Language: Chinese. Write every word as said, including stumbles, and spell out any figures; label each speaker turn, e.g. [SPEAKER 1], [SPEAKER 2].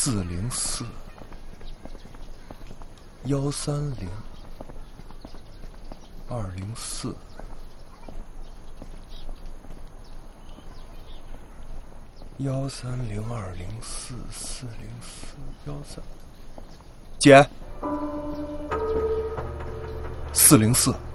[SPEAKER 1] 四零四幺三零二零四。幺三零二零四四零四幺三，姐，四零四。